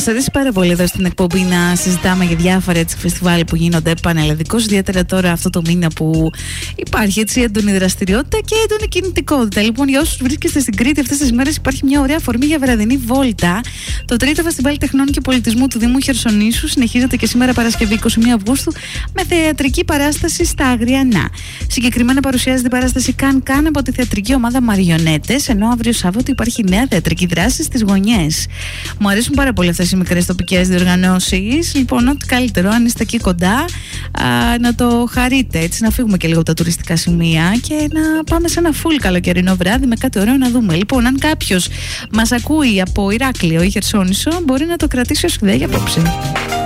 Μας αρέσει πάρα πολύ εδώ στην εκπομπή να συζητάμε για διάφορα φεστιβάλ που γίνονται πανελλαδικώς, ιδιαίτερα τώρα αυτό το μήνα που υπάρχει έτσι έντονη δραστηριότητα και έντονη κινητικότητα. Λοιπόν, για όσους βρίσκεστε στην Κρήτη αυτές τις μέρες, υπάρχει μια ωραία αφορμή για βραδινή βόλτα. Το τρίτο Φεστιβάλ Τεχνών και Πολιτισμού του Δήμου Χερσονήσου συνεχίζεται και σήμερα Παρασκευή 21 Αυγούστου με θεατρική παράσταση στα Αγριανά. Συγκεκριμένα παρουσιάζεται η παράσταση Καν από τη θεατρική ομάδα Μαριονέτες, ενώ αύριο Σάββατο υπάρχει νέα θεατρική δράση στις Γωνιές. Μου αρέσουν πάρα πολύ αυτές οι μικρές τοπικές διοργανώσεις. Λοιπόν, ό,τι καλύτερο, αν είστε εκεί κοντά, να το χαρείτε, έτσι, να φύγουμε και λίγο από τα τουριστικά σημεία και να πάμε σε ένα full καλοκαιρινό βράδυ με κάτι ωραίο να δούμε. Λοιπόν, αν κάποιος μας ακούει από Ηράκλειο ή Χερσόνησο, μπορεί να το κρατήσει ως ιδέα για απόψε.